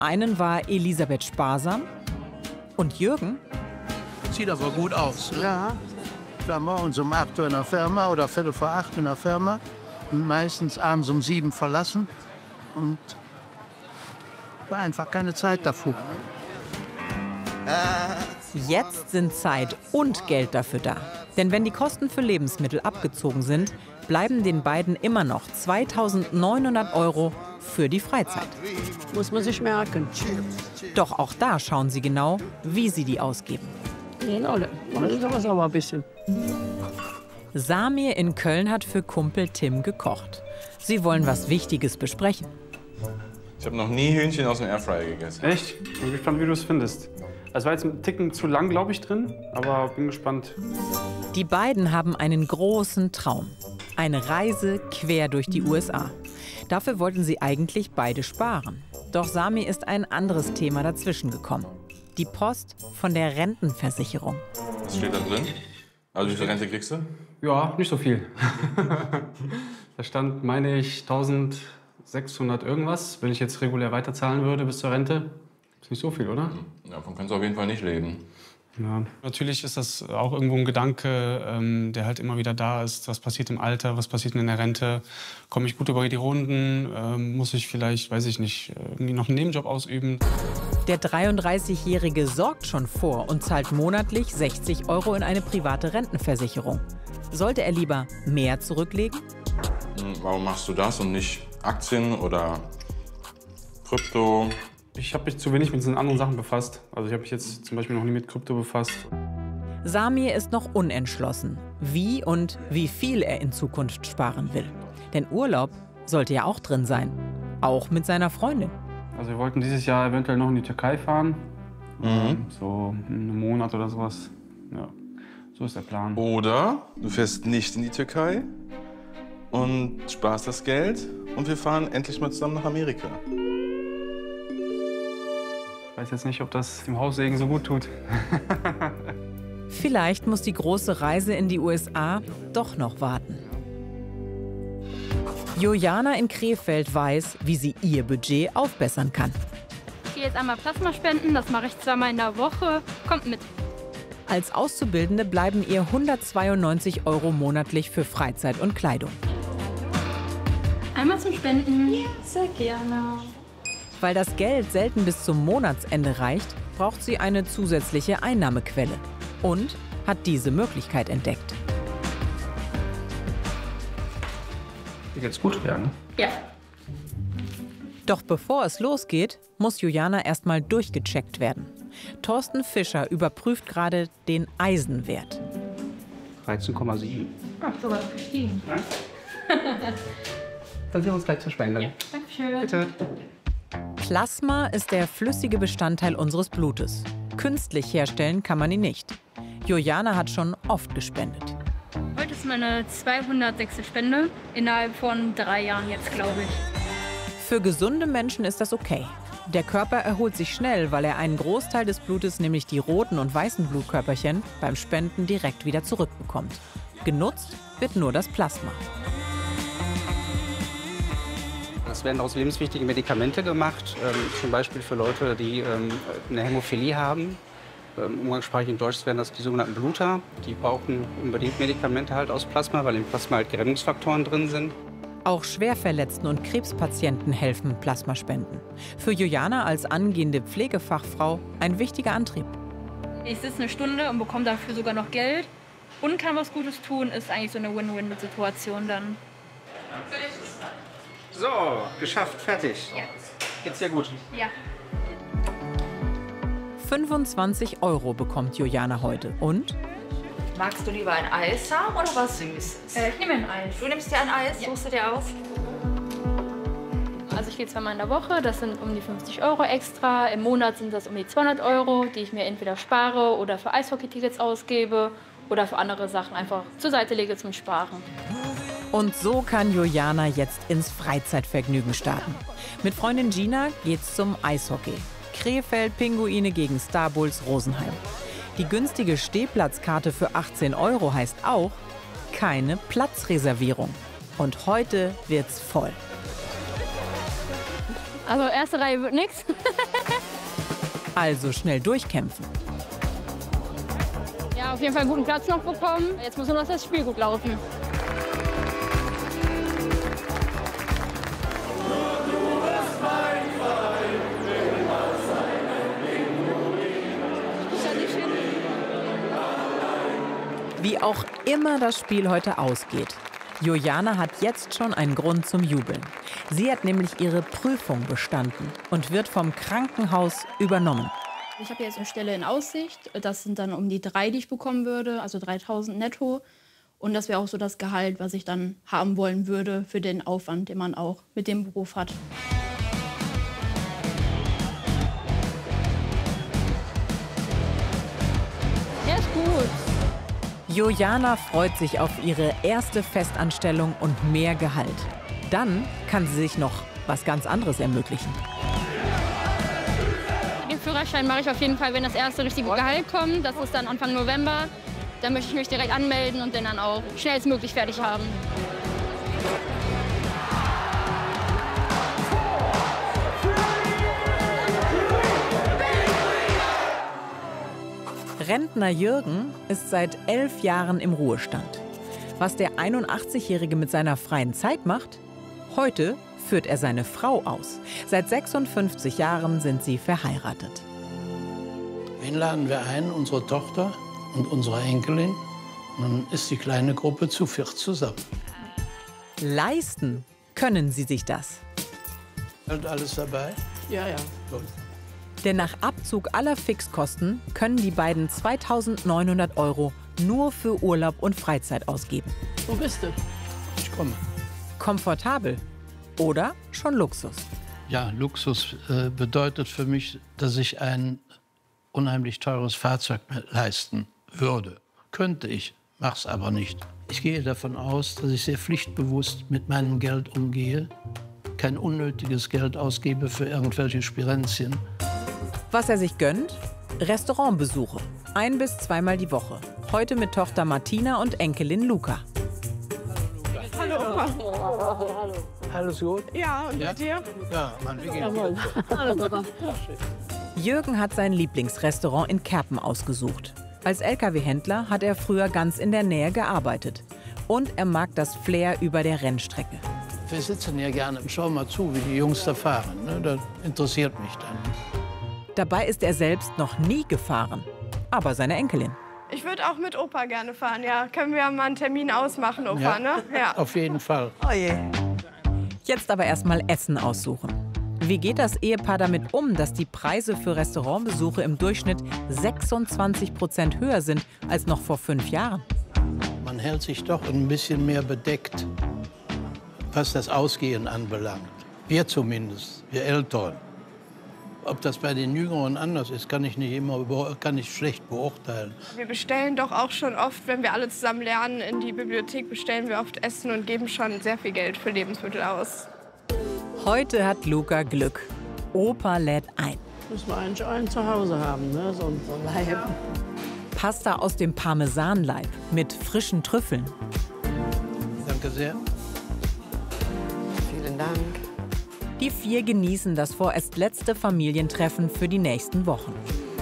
Einen war Elisabeth sparsam und Jürgen. Sieht aber gut aus. Ja, ich war morgens um 8 Uhr in der Firma oder Viertel vor 8 in der Firma und meistens abends um 7 verlassen und war einfach keine Zeit dafür. Jetzt sind Zeit und Geld dafür da. Denn wenn die Kosten für Lebensmittel abgezogen sind, bleiben den beiden immer noch 2.900 € für die Freizeit. Muss man sich merken. Doch auch da schauen sie genau, wie sie die ausgeben. Genau, das ist aber ein bisschen. Samir in Köln hat für Kumpel Tim gekocht. Sie wollen was Wichtiges besprechen. Ich habe noch nie Hühnchen aus dem Airfryer gegessen. Echt? Ich bin gespannt, wie du es findest. Es war jetzt ein Ticken zu lang, glaube ich, drin, aber bin gespannt. Die beiden haben einen großen Traum. Eine Reise quer durch die USA. Dafür wollten sie eigentlich beide sparen. Doch Samir ist ein anderes Thema dazwischen gekommen. Die Post von der Rentenversicherung. Was steht da drin? Also wie viel Rente kriegst du? Ja, nicht so viel. Da stand, meine ich, 1.600 irgendwas. Wenn ich jetzt regulär weiterzahlen würde bis zur Rente, ist nicht so viel, oder? Davon kannst du auf jeden Fall nicht leben. Ja. Natürlich ist das auch irgendwo ein Gedanke, der halt immer wieder da ist. Was passiert im Alter, was passiert in der Rente? Komme ich gut über die Runden? Muss ich vielleicht, weiß ich nicht, irgendwie noch einen Nebenjob ausüben? Der 33-Jährige sorgt schon vor und zahlt monatlich 60 € in eine private Rentenversicherung. Sollte er lieber mehr zurücklegen? Warum machst du das und nicht Aktien oder Krypto? Ich habe mich zu wenig mit diesen anderen Sachen befasst. Also ich habe mich jetzt zum Beispiel noch nie mit Krypto befasst. Samir ist noch unentschlossen, wie und wie viel er in Zukunft sparen will. Denn Urlaub sollte ja auch drin sein, auch mit seiner Freundin. Also wir wollten dieses Jahr eventuell noch in die Türkei fahren. So einen Monat oder sowas. Ja, so ist der Plan. Oder du fährst nicht in die Türkei und sparst das Geld und wir fahren endlich mal zusammen nach Amerika. Ich weiß jetzt nicht, ob das dem Haussegen so gut tut. Vielleicht muss die große Reise in die USA doch noch warten. Juliana in Krefeld weiß, wie sie ihr Budget aufbessern kann. Ich gehe jetzt einmal Plasma spenden, das mache ich zweimal in der Woche. Kommt mit. Als Auszubildende bleiben ihr 192 € monatlich für Freizeit und Kleidung. Einmal zum Spenden. Ja, sehr gerne. Weil das Geld selten bis zum Monatsende reicht, braucht sie eine zusätzliche Einnahmequelle und hat diese Möglichkeit entdeckt. Dir geht's gut, ja, ne? Ja. Doch bevor es losgeht, muss Juliana erstmal durchgecheckt werden. Thorsten Fischer überprüft gerade den Eisenwert. 13,7. Ach, sogar gestiegen. Dann sehen wir uns gleich zur Spende. Ja, dankeschön. Bitte. Plasma ist der flüssige Bestandteil unseres Blutes. Künstlich herstellen kann man ihn nicht. Juliana hat schon oft gespendet. Heute ist meine 206. Spende. Innerhalb von 3 Jahren jetzt, glaube ich. Für gesunde Menschen ist das okay. Der Körper erholt sich schnell, weil er einen Großteil des Blutes, nämlich die roten und weißen Blutkörperchen, beim Spenden direkt wieder zurückbekommt. Genutzt wird nur das Plasma. Es werden daraus lebenswichtige Medikamente gemacht, zum Beispiel für Leute, die eine Hämophilie haben. Umgangssprachlich in Deutsch wären das die sogenannten Bluter. Die brauchen unbedingt Medikamente halt aus Plasma, weil im Plasma halt Gerinnungsfaktoren drin sind. Auch Schwerverletzten und Krebspatienten helfen Plasmaspenden. Für Juliana als angehende Pflegefachfrau ein wichtiger Antrieb. Ich sitze eine Stunde und bekomme dafür sogar noch Geld und kann was Gutes tun, ist eigentlich so eine Win-Win-Situation dann. So, geschafft, fertig. Ja. Geht's dir gut? Ja. 25 € bekommt Juliana heute. Und? Magst du lieber ein Eis haben oder was Süßes? Ich nehme ein Eis. Du nimmst dir ein Eis, Ja. suchst du dir aus? Also ich gehe zweimal in der Woche, das sind um die 50 € extra. Im Monat sind das um die 200 €, die ich mir entweder spare oder für Eishockey-Tickets ausgebe oder für andere Sachen einfach zur Seite lege zum Sparen. Und so kann Juliana jetzt ins Freizeitvergnügen starten. Mit Freundin Gina geht's zum Eishockey. Krefeld Pinguine gegen Star Bulls Rosenheim. Die günstige Stehplatzkarte für 18 € heißt auch keine Platzreservierung. Und heute wird's voll. Also erste Reihe wird nichts. Also schnell durchkämpfen. Ja, auf jeden Fall einen guten Platz noch bekommen. Jetzt muss nur noch das Spiel gut laufen. Wie auch immer das Spiel heute ausgeht, Juliana hat jetzt schon einen Grund zum Jubeln. Sie hat nämlich ihre Prüfung bestanden und wird vom Krankenhaus übernommen. Ich habe jetzt eine Stelle in Aussicht. Das sind dann um die 3, die ich bekommen würde, also 3.000 netto. Und das wäre auch so das Gehalt, was ich dann haben wollen würde für den Aufwand, den man auch mit dem Beruf hat. Er ist gut. Juliana freut sich auf ihre erste Festanstellung und mehr Gehalt. Dann kann sie sich noch was ganz anderes ermöglichen. Den Führerschein mache ich auf jeden Fall, wenn das erste richtige Gehalt kommt. Das ist dann Anfang November. Da möchte ich mich direkt anmelden und den dann auch schnellstmöglich fertig haben. Rentner Jürgen ist seit 11 Jahren im Ruhestand. Was der 81-Jährige mit seiner freien Zeit macht? Heute führt er seine Frau aus. Seit 56 Jahren sind sie verheiratet. Wen laden wir ein? Unsere Tochter und unsere Enkelin. Und dann ist die kleine Gruppe zu 4 zusammen. Leisten können sie sich das. Halt alles dabei? Ja, ja. Gut. Denn nach Abzug aller Fixkosten können die beiden 2.900 € nur für Urlaub und Freizeit ausgeben. Wo bist du? Ich komme. Komfortabel oder schon Luxus? Ja, Luxus bedeutet für mich, dass ich ein unheimlich teures Fahrzeug leisten würde. Könnte ich, mach's aber nicht. Ich gehe davon aus, dass ich sehr pflichtbewusst mit meinem Geld umgehe, kein unnötiges Geld ausgebe für irgendwelche Spirenzchen. Was er sich gönnt? Restaurantbesuche. 1- bis 2-mal die Woche. Heute mit Tochter Martina und Enkelin Luca. Hallo, Opa. Alles gut? Ja, und mit dir? Ja, Mann, wie geht's? Jawohl. Hallo, Papa. Jürgen hat sein Lieblingsrestaurant in Kerpen ausgesucht. Als Lkw-Händler hat er früher ganz in der Nähe gearbeitet. Und er mag das Flair über der Rennstrecke. Wir sitzen ja gerne und schauen mal zu, wie die Jungs da fahren. Ne? Das interessiert mich dann. Dabei ist er selbst noch nie gefahren. Aber seine Enkelin. Ich würde auch mit Opa gerne fahren, ja. Können wir mal einen Termin ausmachen, Opa, Ja, ne? Ja. auf jeden Fall. Oh je. Jetzt aber erstmal Essen aussuchen. Wie geht das Ehepaar damit um, dass die Preise für Restaurantbesuche im Durchschnitt 26% höher sind als noch vor 5 Jahren? Man hält sich doch ein bisschen mehr bedeckt, was das Ausgehen anbelangt. Wir zumindest, wir Eltern. Ob das bei den Jüngeren anders ist, kann ich schlecht beurteilen. Wir bestellen doch auch schon oft, wenn wir alle zusammen lernen, in die Bibliothek bestellen wir oft Essen und geben schon sehr viel Geld für Lebensmittel aus. Heute hat Luca Glück. Opa lädt ein. Muss man eigentlich einen zu Hause haben, ne? So ein Leib. Pasta aus dem Parmesanleib mit frischen Trüffeln. Danke sehr. Vielen Dank. Die 4 genießen das vorerst letzte Familientreffen für die nächsten Wochen.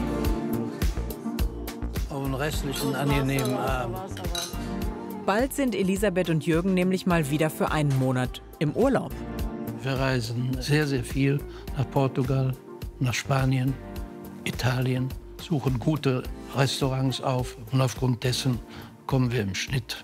Auf einen restlichen angenehmen Abend. Bald sind Elisabeth und Jürgen nämlich mal wieder für einen Monat im Urlaub. Wir reisen sehr, sehr viel nach Portugal, nach Spanien, Italien, suchen gute Restaurants auf. Und aufgrund dessen kommen wir im Schnitt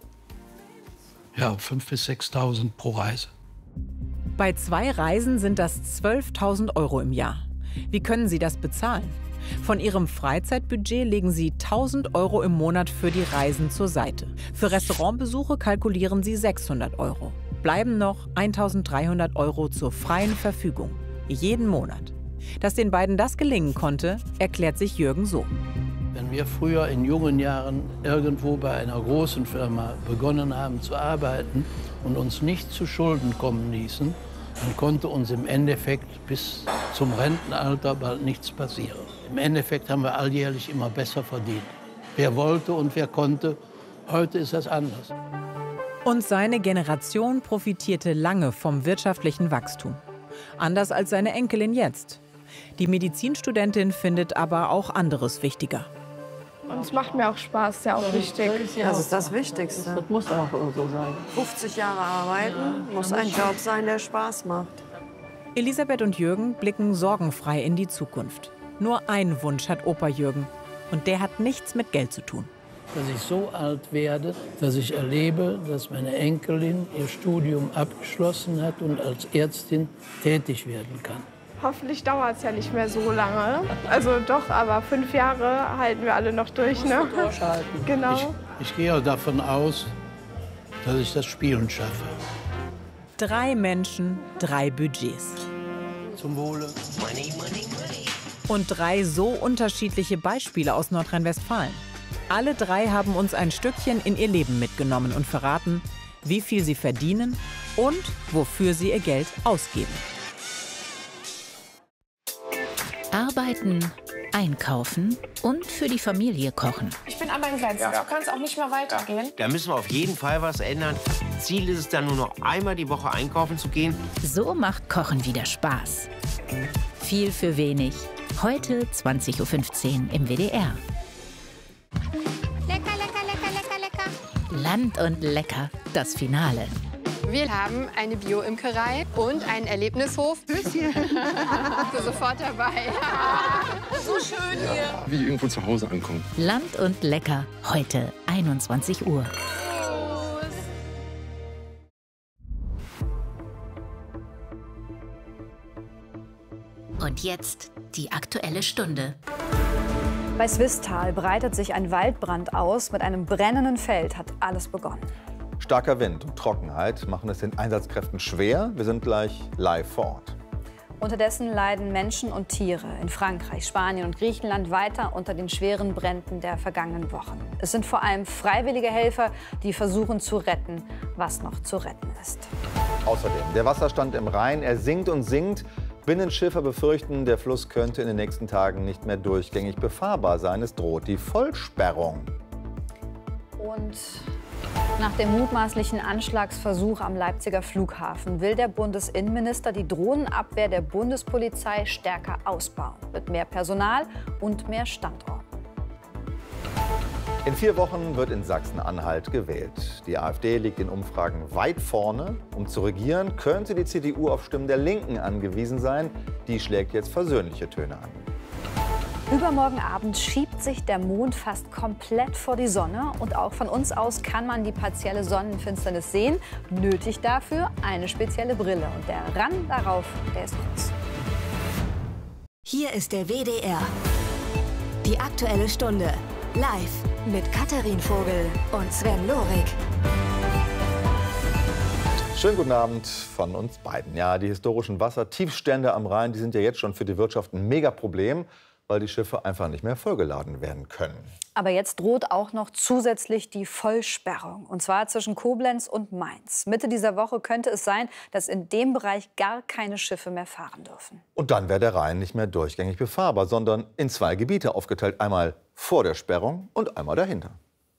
auf 5.000 bis 6.000 pro Reise. Bei 2 Reisen sind das 12.000 € im Jahr. Wie können Sie das bezahlen? Von Ihrem Freizeitbudget legen Sie 1.000 € im Monat für die Reisen zur Seite. Für Restaurantbesuche kalkulieren Sie 600 €. Bleiben noch 1.300 € zur freien Verfügung. Jeden Monat. Dass den beiden das gelingen konnte, erklärt sich Jürgen so. Wenn wir früher in jungen Jahren irgendwo bei einer großen Firma begonnen haben zu arbeiten und uns nicht zu Schulden kommen ließen, dann konnte uns im Endeffekt bis zum Rentenalter bald nichts passieren. Im Endeffekt haben wir alljährlich immer besser verdient. Wer wollte und wer konnte, heute ist das anders. Und seine Generation profitierte lange vom wirtschaftlichen Wachstum. Anders als seine Enkelin jetzt. Die Medizinstudentin findet aber auch anderes wichtiger. Und es macht mir auch Spaß, ist ja auch wichtig. Das ist das Wichtigste. Das muss auch so sein. 50 Jahre arbeiten, muss ein Job sein, der Spaß macht. Elisabeth und Jürgen blicken sorgenfrei in die Zukunft. Nur einen Wunsch hat Opa Jürgen. Und der hat nichts mit Geld zu tun. Dass ich so alt werde, dass ich erlebe, dass meine Enkelin ihr Studium abgeschlossen hat und als Ärztin tätig werden kann. Hoffentlich dauert es ja nicht mehr so lange. Also doch, aber 5 Jahre halten wir alle noch durch, ne? Durchhalten. Genau. Ich gehe auch davon aus, dass ich das Spielen schaffe. 3 Menschen, 3 Budgets. Zum Wohle. Und 3 so unterschiedliche Beispiele aus Nordrhein-Westfalen. Alle 3 haben uns ein Stückchen in ihr Leben mitgenommen und verraten, wie viel sie verdienen und wofür sie ihr Geld ausgeben. Arbeiten, einkaufen und für die Familie kochen. Ich bin an meinen Grenzen. Ja. Du kannst auch nicht mehr weitergehen. Da müssen wir auf jeden Fall was ändern. Ziel ist es dann nur noch einmal die Woche einkaufen zu gehen. So macht Kochen wieder Spaß. Viel für wenig. Heute 20:15 Uhr im WDR. Lecker, lecker, lecker, lecker, lecker. Land und lecker, das Finale. Wir haben eine Bio-Imkerei und einen Erlebnishof. Höschen. Du sofort dabei. So schön hier. Wie irgendwo zu Hause ankommen. Land und lecker, heute 21 Uhr. Und jetzt die Aktuelle Stunde. Bei Swisttal breitet sich ein Waldbrand aus. Mit einem brennenden Feld hat alles begonnen. Starker Wind und Trockenheit machen es den Einsatzkräften schwer. Wir sind gleich live vor Ort. Unterdessen leiden Menschen und Tiere in Frankreich, Spanien und Griechenland weiter unter den schweren Bränden der vergangenen Wochen. Es sind vor allem freiwillige Helfer, die versuchen zu retten, was noch zu retten ist. Außerdem, der Wasserstand im Rhein, er sinkt und sinkt. Binnenschiffer befürchten, der Fluss könnte in den nächsten Tagen nicht mehr durchgängig befahrbar sein. Es droht die Vollsperrung. Und nach dem mutmaßlichen Anschlagsversuch am Leipziger Flughafen will der Bundesinnenminister die Drohnenabwehr der Bundespolizei stärker ausbauen. Mit mehr Personal und mehr Standorten. In 4 Wochen wird in Sachsen-Anhalt gewählt. Die AfD liegt in Umfragen weit vorne. Um zu regieren, könnte die CDU auf Stimmen der Linken angewiesen sein. Die schlägt jetzt versöhnliche Töne an. Übermorgen Abend schiebt sich der Mond fast komplett vor die Sonne. Und auch von uns aus kann man die partielle Sonnenfinsternis sehen. Nötig dafür eine spezielle Brille. Und der Rand darauf, der ist groß. Hier ist der WDR. Die Aktuelle Stunde. Live mit Katharin Vogel und Sven Lorik. Schönen guten Abend von uns beiden. Ja, die historischen Wassertiefstände am Rhein, die sind ja jetzt schon für die Wirtschaft ein Megaproblem, weil die Schiffe einfach nicht mehr vollgeladen werden können. Aber jetzt droht auch noch zusätzlich die Vollsperrung. Und zwar zwischen Koblenz und Mainz. Mitte dieser Woche könnte es sein, dass in dem Bereich gar keine Schiffe mehr fahren dürfen. Und dann wäre der Rhein nicht mehr durchgängig befahrbar, sondern in 2 Gebiete aufgeteilt. Einmal vor der Sperrung und einmal dahinter.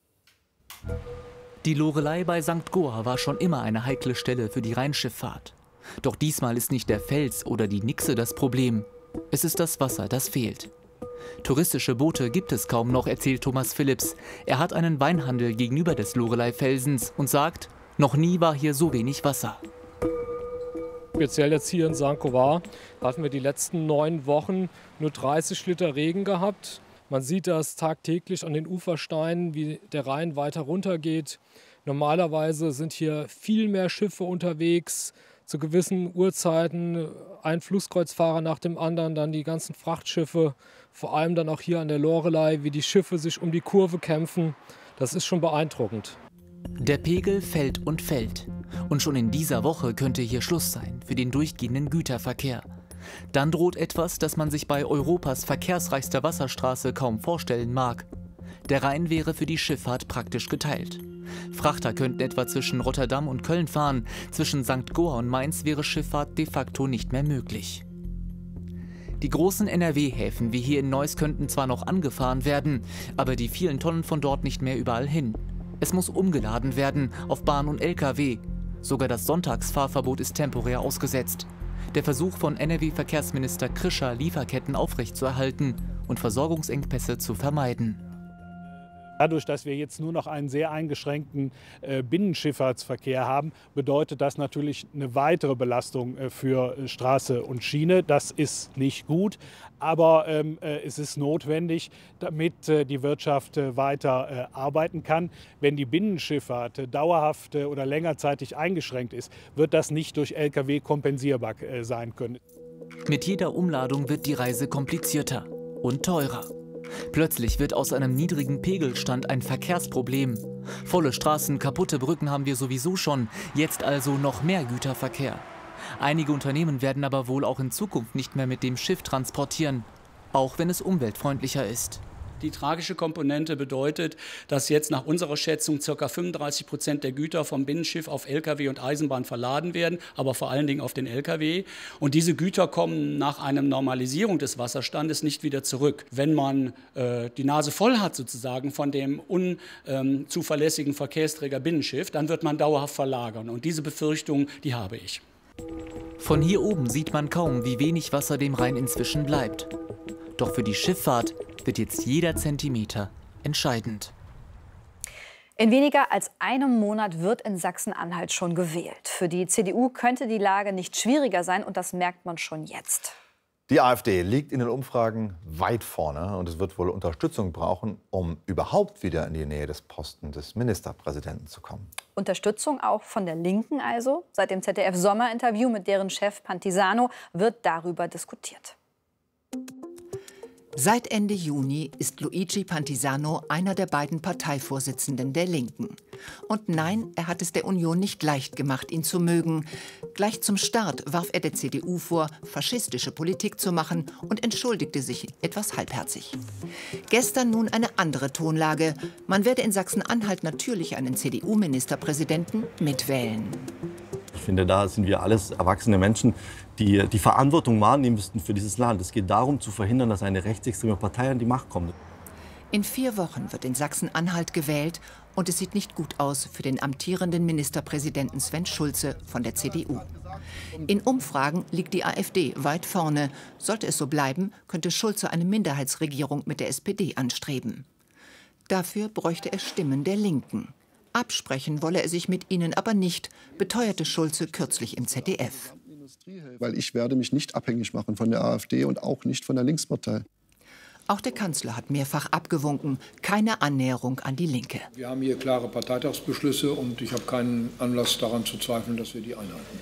Die Loreley bei St. Goar war schon immer eine heikle Stelle für die Rheinschifffahrt. Doch diesmal ist nicht der Fels oder die Nixe das Problem. Es ist das Wasser, das fehlt. Touristische Boote gibt es kaum noch, erzählt Thomas Phillips. Er hat einen Weinhandel gegenüber des Loreley-Felsens und sagt, noch nie war hier so wenig Wasser. Speziell jetzt hier in St. Goar hatten wir die letzten 9 Wochen nur 30 Liter Regen gehabt. Man sieht das tagtäglich an den Ufersteinen, wie der Rhein weiter runter geht. Normalerweise sind hier viel mehr Schiffe unterwegs. Zu gewissen Uhrzeiten ein Flusskreuzfahrer nach dem anderen, dann die ganzen Frachtschiffe, vor allem dann auch hier an der Loreley, wie die Schiffe sich um die Kurve kämpfen. Das ist schon beeindruckend. Der Pegel fällt und fällt. Und schon in dieser Woche könnte hier Schluss sein für den durchgehenden Güterverkehr. Dann droht etwas, das man sich bei Europas verkehrsreichster Wasserstraße kaum vorstellen mag. Der Rhein wäre für die Schifffahrt praktisch geteilt. Frachter könnten etwa zwischen Rotterdam und Köln fahren. Zwischen St. Goar und Mainz wäre Schifffahrt de facto nicht mehr möglich. Die großen NRW-Häfen wie hier in Neuss könnten zwar noch angefahren werden, aber die vielen Tonnen von dort nicht mehr überall hin. Es muss umgeladen werden auf Bahn und LKW. Sogar das Sonntagsfahrverbot ist temporär ausgesetzt. Der Versuch von NRW-Verkehrsminister Krischer, Lieferketten aufrechtzuerhalten und Versorgungsengpässe zu vermeiden. Dadurch, dass wir jetzt nur noch einen sehr eingeschränkten Binnenschifffahrtsverkehr haben, bedeutet das natürlich eine weitere Belastung für Straße und Schiene. Das ist nicht gut, aber es ist notwendig, damit die Wirtschaft weiter arbeiten kann. Wenn die Binnenschifffahrt dauerhaft oder längerzeitig eingeschränkt ist, wird das nicht durch Lkw kompensierbar sein können. Mit jeder Umladung wird die Reise komplizierter und teurer. Plötzlich wird aus einem niedrigen Pegelstand ein Verkehrsproblem. Volle Straßen, kaputte Brücken haben wir sowieso schon, jetzt also noch mehr Güterverkehr. Einige Unternehmen werden aber wohl auch in Zukunft nicht mehr mit dem Schiff transportieren, auch wenn es umweltfreundlicher ist. Die tragische Komponente bedeutet, dass jetzt nach unserer Schätzung ca. 35% der Güter vom Binnenschiff auf Lkw und Eisenbahn verladen werden, aber vor allen Dingen auf den Lkw. Und diese Güter kommen nach einer Normalisierung des Wasserstandes nicht wieder zurück. Wenn man die Nase voll hat sozusagen von dem unzuverlässigen Verkehrsträger Binnenschiff, dann wird man dauerhaft verlagern. Und diese Befürchtung, die habe ich. Von hier oben sieht man kaum, wie wenig Wasser dem Rhein inzwischen bleibt. Doch für die Schifffahrt wird jetzt jeder Zentimeter entscheidend. In weniger als einem Monat wird in Sachsen-Anhalt schon gewählt. Für die CDU könnte die Lage nicht schwieriger sein und das merkt man schon jetzt. Die AfD liegt in den Umfragen weit vorne und es wird wohl Unterstützung brauchen, um überhaupt wieder in die Nähe des Posten des Ministerpräsidenten zu kommen. Unterstützung auch von der Linken also. Seit dem ZDF-Sommerinterview mit deren Chef Pantisano wird darüber diskutiert. Seit Ende Juni ist Luigi Pantisano einer der beiden Parteivorsitzenden der Linken. Und nein, er hat es der Union nicht leicht gemacht, ihn zu mögen. Gleich zum Start warf er der CDU vor, faschistische Politik zu machen und entschuldigte sich etwas halbherzig. Gestern nun eine andere Tonlage. Man werde in Sachsen-Anhalt natürlich einen CDU-Ministerpräsidenten mitwählen. Ich finde, da sind wir alles erwachsene Menschen, die die Verantwortung wahrnehmen müssten für dieses Land. Es geht darum, zu verhindern, dass eine rechtsextreme Partei an die Macht kommt. In 4 Wochen wird in Sachsen-Anhalt gewählt und es sieht nicht gut aus für den amtierenden Ministerpräsidenten Sven Schulze von der CDU. In Umfragen liegt die AfD weit vorne. Sollte es so bleiben, könnte Schulze eine Minderheitsregierung mit der SPD anstreben. Dafür bräuchte er Stimmen der Linken. Absprechen wolle er sich mit ihnen aber nicht, beteuerte Schulze kürzlich im ZDF. Weil ich werde mich nicht abhängig machen von der AfD und auch nicht von der Linkspartei. Auch der Kanzler hat mehrfach abgewunken, keine Annäherung an die Linke. Wir haben hier klare Parteitagsbeschlüsse und ich habe keinen Anlass daran zu zweifeln, dass wir die einhalten.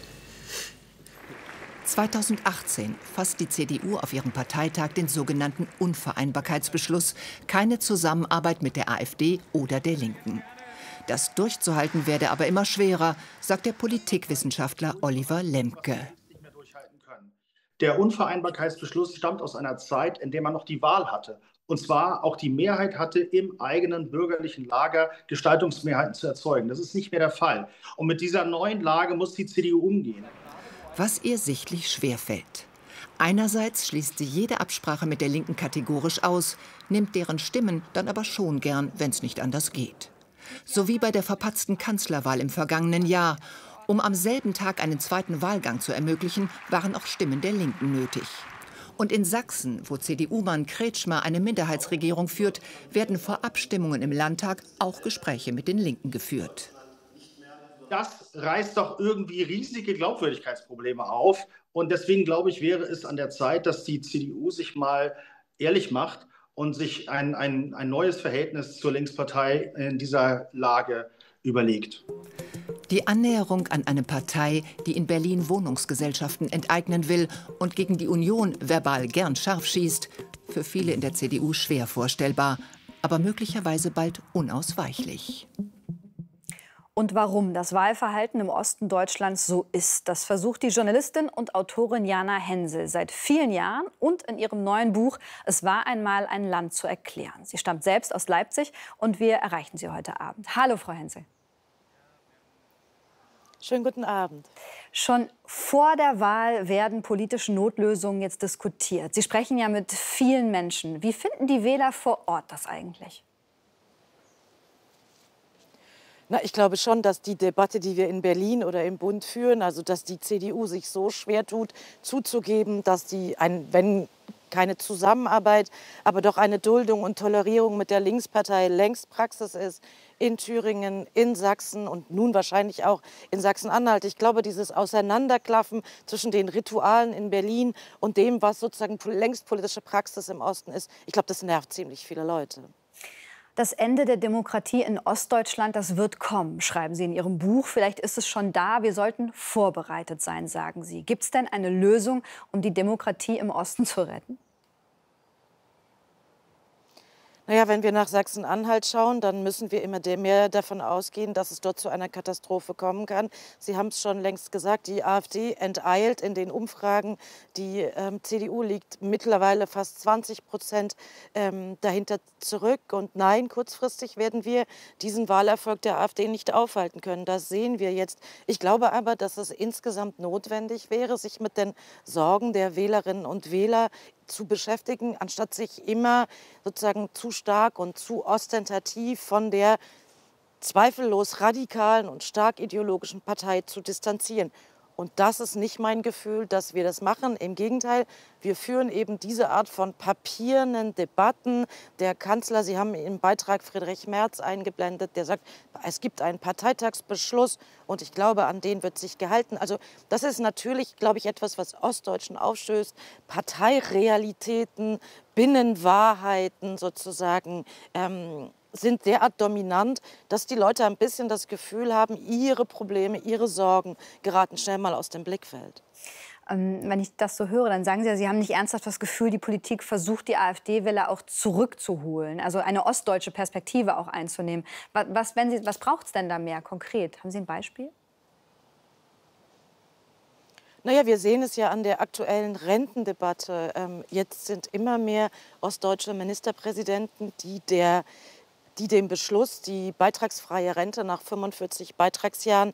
2018 fasst die CDU auf ihrem Parteitag den sogenannten Unvereinbarkeitsbeschluss, keine Zusammenarbeit mit der AfD oder der Linken. Das durchzuhalten werde aber immer schwerer, sagt der Politikwissenschaftler Oliver Lemke. Der Unvereinbarkeitsbeschluss stammt aus einer Zeit, in der man noch die Wahl hatte. Und zwar auch die Mehrheit hatte, im eigenen bürgerlichen Lager Gestaltungsmehrheiten zu erzeugen. Das ist nicht mehr der Fall. Und mit dieser neuen Lage muss die CDU umgehen. Was ihr sichtlich schwerfällt. Einerseits schließt sie jede Absprache mit der Linken kategorisch aus, nimmt deren Stimmen dann aber schon gern, wenn es nicht anders geht. So wie bei der verpatzten Kanzlerwahl im vergangenen Jahr. Um am selben Tag einen zweiten Wahlgang zu ermöglichen, waren auch Stimmen der Linken nötig. Und in Sachsen, wo CDU-Mann Kretschmer eine Minderheitsregierung führt, werden vor Abstimmungen im Landtag auch Gespräche mit den Linken geführt. Das reißt doch irgendwie riesige Glaubwürdigkeitsprobleme auf. Und deswegen, glaube ich, wäre es an der Zeit, dass die CDU sich mal ehrlich macht und sich ein neues Verhältnis zur Linkspartei in dieser Lage überlegt. Die Annäherung an eine Partei, die in Berlin Wohnungsgesellschaften enteignen will und gegen die Union verbal gern scharf schießt, für viele in der CDU schwer vorstellbar, aber möglicherweise bald unausweichlich. Und warum das Wahlverhalten im Osten Deutschlands so ist, das versucht die Journalistin und Autorin Jana Hensel seit vielen Jahren und in ihrem neuen Buch »Es war einmal ein Land« zu erklären. Sie stammt selbst aus Leipzig und wir erreichen sie heute Abend. Hallo, Frau Hensel. Schönen guten Abend. Schon vor der Wahl werden politische Notlösungen jetzt diskutiert. Sie sprechen ja mit vielen Menschen. Wie finden die Wähler vor Ort das eigentlich? Na, ich glaube schon, dass die Debatte, die wir in Berlin oder im Bund führen, also dass die CDU sich so schwer tut, zuzugeben, dass die, wenn keine Zusammenarbeit, aber doch eine Duldung und Tolerierung mit der Linkspartei längst Praxis ist, in Thüringen, in Sachsen und nun wahrscheinlich auch in Sachsen-Anhalt. Ich glaube, dieses Auseinanderklaffen zwischen den Ritualen in Berlin und dem, was sozusagen längst politische Praxis im Osten ist, ich glaube, das nervt ziemlich viele Leute. Das Ende der Demokratie in Ostdeutschland, das wird kommen, schreiben Sie in Ihrem Buch. Vielleicht ist es schon da. Wir sollten vorbereitet sein, sagen Sie. Gibt es denn eine Lösung, um die Demokratie im Osten zu retten? Naja, wenn wir nach Sachsen-Anhalt schauen, dann müssen wir immer mehr davon ausgehen, dass es dort zu einer Katastrophe kommen kann. Sie haben es schon längst gesagt, die AfD enteilt in den Umfragen. Die CDU liegt mittlerweile fast 20% dahinter zurück. Und nein, kurzfristig werden wir diesen Wahlerfolg der AfD nicht aufhalten können. Das sehen wir jetzt. Ich glaube aber, dass es insgesamt notwendig wäre, sich mit den Sorgen der Wählerinnen und Wähler zu beschäftigen, anstatt sich immer sozusagen zu stark und zu ostentativ von der zweifellos radikalen und stark ideologischen Partei zu distanzieren. Und das ist nicht mein Gefühl, dass wir das machen. Im Gegenteil, wir führen eben diese Art von papierenden Debatten. Der Kanzler, Sie haben im Beitrag Friedrich Merz eingeblendet, der sagt, es gibt einen Parteitagsbeschluss und ich glaube, an den wird sich gehalten. Also das ist natürlich, glaube ich, etwas, was Ostdeutschen aufstößt. Parteirealitäten, Binnenwahrheiten sozusagen, sind derart dominant, dass die Leute ein bisschen das Gefühl haben, ihre Probleme, ihre Sorgen geraten schnell mal aus dem Blickfeld. Wenn ich das so höre, dann sagen Sie ja, Sie haben nicht ernsthaft das Gefühl, die Politik versucht, die AfD-Wähler auch zurückzuholen, also eine ostdeutsche Perspektive auch einzunehmen. Was braucht es denn da mehr konkret? Haben Sie ein Beispiel? Naja, wir sehen es ja an der aktuellen Rentendebatte. Jetzt sind immer mehr ostdeutsche Ministerpräsidenten, die dem Beschluss, die beitragsfreie Rente nach 45 Beitragsjahren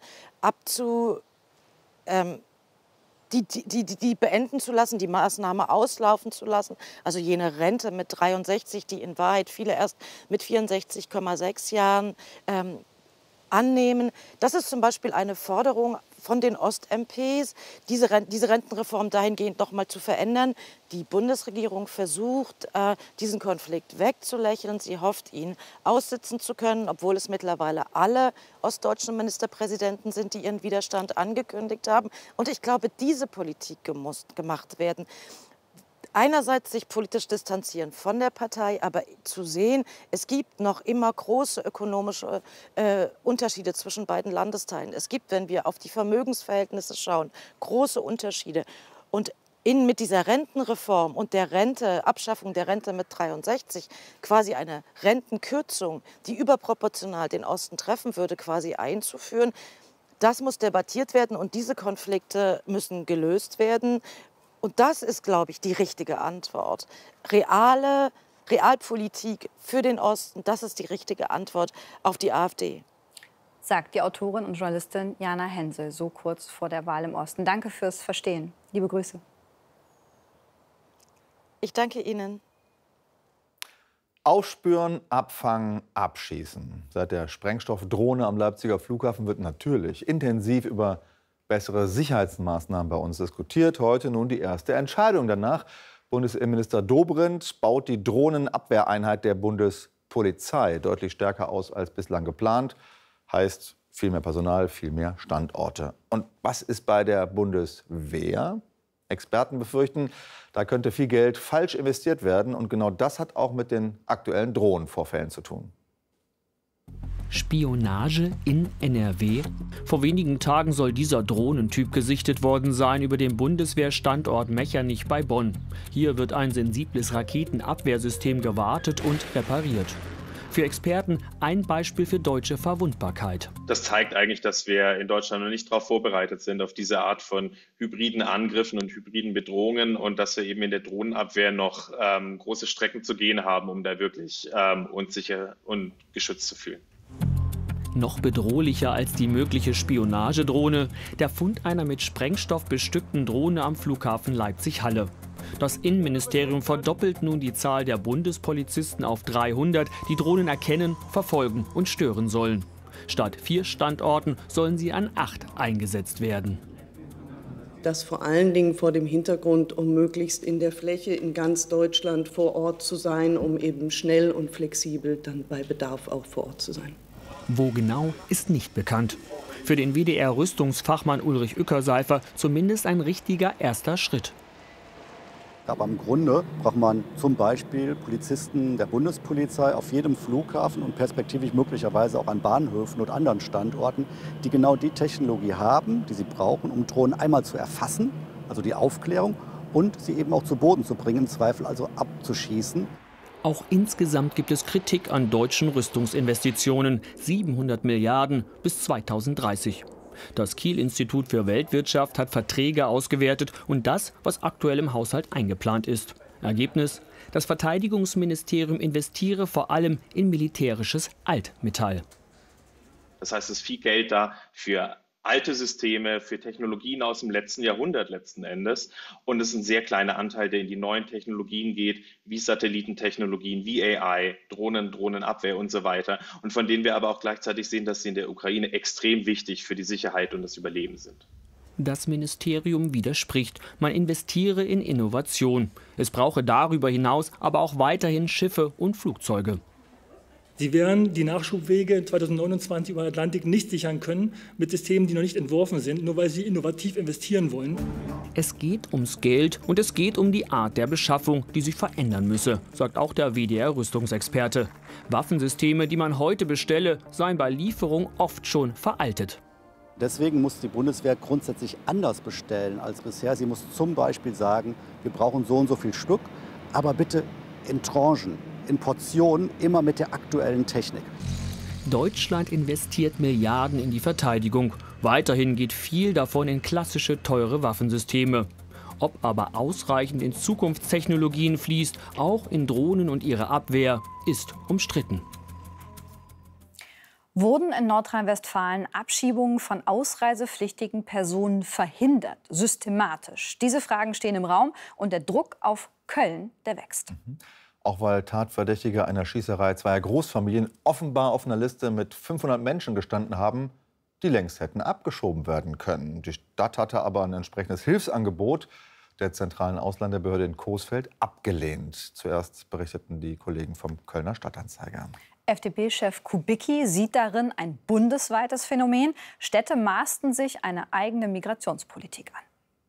die beenden zu lassen, die Maßnahme auslaufen zu lassen. Also jene Rente mit 63, die in Wahrheit viele erst mit 64,6 Jahren annehmen. Das ist zum Beispiel eine Forderung von den Ost-MPs, diese Rentenreform dahingehend noch mal zu verändern. Die Bundesregierung versucht, diesen Konflikt wegzulächeln. Sie hofft, ihn aussitzen zu können, obwohl es mittlerweile alle ostdeutschen Ministerpräsidenten sind, die ihren Widerstand angekündigt haben. Und ich glaube, diese Politik muss gemacht werden. Einerseits sich politisch distanzieren von der Partei, aber zu sehen, es gibt noch immer große ökonomische Unterschiede zwischen beiden Landesteilen. Es gibt, wenn wir auf die Vermögensverhältnisse schauen, große Unterschiede. Und mit dieser Rentenreform und der Abschaffung der Rente mit 63, quasi eine Rentenkürzung, die überproportional den Osten treffen würde, quasi einzuführen, das muss debattiert werden und diese Konflikte müssen gelöst werden. Und das ist, glaube ich, die richtige Antwort. Realpolitik für den Osten, das ist die richtige Antwort auf die AfD. Sagt die Autorin und Journalistin Jana Hensel, so kurz vor der Wahl im Osten. Danke fürs Verstehen. Liebe Grüße. Ich danke Ihnen. Aufspüren, abfangen, abschießen. Seit der Sprengstoffdrohne am Leipziger Flughafen wird natürlich intensiv über bessere Sicherheitsmaßnahmen bei uns diskutiert. Heute nun die erste Entscheidung danach. Bundesinnenminister Dobrindt baut die Drohnenabwehreinheit der Bundespolizei deutlich stärker aus als bislang geplant. Heißt viel mehr Personal, viel mehr Standorte. Und was ist bei der Bundeswehr? Experten befürchten, da könnte viel Geld falsch investiert werden. Und genau das hat auch mit den aktuellen Drohnenvorfällen zu tun. Spionage in NRW? Vor wenigen Tagen soll dieser Drohnentyp gesichtet worden sein über dem Bundeswehrstandort Mechernich bei Bonn. Hier wird ein sensibles Raketenabwehrsystem gewartet und repariert. Für Experten ein Beispiel für deutsche Verwundbarkeit. Das zeigt eigentlich, dass wir in Deutschland noch nicht darauf vorbereitet sind, auf diese Art von hybriden Angriffen und hybriden Bedrohungen und dass wir eben in der Drohnenabwehr noch große Strecken zu gehen haben, um da wirklich uns sicher und geschützt zu fühlen. Noch bedrohlicher als die mögliche Spionagedrohne, der Fund einer mit Sprengstoff bestückten Drohne am Flughafen Leipzig-Halle. Das Innenministerium verdoppelt nun die Zahl der Bundespolizisten auf 300, die Drohnen erkennen, verfolgen und stören sollen. Statt 4 Standorten sollen sie an 8 eingesetzt werden. Das vor allen Dingen vor dem Hintergrund, um möglichst in der Fläche in ganz Deutschland vor Ort zu sein, um eben schnell und flexibel dann bei Bedarf auch vor Ort zu sein. Wo genau, ist nicht bekannt. Für den WDR-Rüstungsfachmann Ulrich Ueckerseifer zumindest ein richtiger erster Schritt. Aber im Grunde braucht man zum Beispiel Polizisten der Bundespolizei auf jedem Flughafen und perspektivisch möglicherweise auch an Bahnhöfen und anderen Standorten, die genau die Technologie haben, die sie brauchen, um Drohnen einmal zu erfassen, also die Aufklärung, und sie eben auch zu Boden zu bringen, im Zweifel also abzuschießen. Auch insgesamt gibt es Kritik an deutschen Rüstungsinvestitionen. 700 Milliarden bis 2030. Das Kiel-Institut für Weltwirtschaft hat Verträge ausgewertet und das, was aktuell im Haushalt eingeplant ist. Ergebnis: Das Verteidigungsministerium investiere vor allem in militärisches Altmetall. Das heißt, es ist viel Geld da für alte Systeme, für Technologien aus dem letzten Jahrhundert letzten Endes. Und es ist ein sehr kleiner Anteil, der in die neuen Technologien geht, wie Satellitentechnologien, wie AI, Drohnen, Drohnenabwehr und so weiter. Und von denen wir aber auch gleichzeitig sehen, dass sie in der Ukraine extrem wichtig für die Sicherheit und das Überleben sind. Das Ministerium widerspricht. Man investiere in Innovation. Es brauche darüber hinaus aber auch weiterhin Schiffe und Flugzeuge. Sie werden die Nachschubwege 2029 über den Atlantik nicht sichern können mit Systemen, die noch nicht entworfen sind, nur weil sie innovativ investieren wollen. Es geht ums Geld und es geht um die Art der Beschaffung, die sich verändern müsse, sagt auch der WDR-Rüstungsexperte. Waffensysteme, die man heute bestelle, seien bei Lieferung oft schon veraltet. Deswegen muss die Bundeswehr grundsätzlich anders bestellen als bisher. Sie muss zum Beispiel sagen, wir brauchen so und so viel Stück, aber bitte in Tranchen, in Portionen, immer mit der aktuellen Technik. Deutschland investiert Milliarden in die Verteidigung. Weiterhin geht viel davon in klassische, teure Waffensysteme. Ob aber ausreichend in Zukunftstechnologien fließt, auch in Drohnen und ihre Abwehr, ist umstritten. Wurden in Nordrhein-Westfalen Abschiebungen von ausreisepflichtigen Personen verhindert, systematisch? Diese Fragen stehen im Raum und der Druck auf Köln, der wächst. Auch weil Tatverdächtige einer Schießerei zweier Großfamilien offenbar auf einer Liste mit 500 Menschen gestanden haben, die längst hätten abgeschoben werden können. Die Stadt hatte aber ein entsprechendes Hilfsangebot der zentralen Ausländerbehörde in Coesfeld abgelehnt. Zuerst berichteten die Kollegen vom Kölner Stadtanzeiger. FDP-Chef Kubicki sieht darin ein bundesweites Phänomen. Städte maßten sich eine eigene Migrationspolitik an.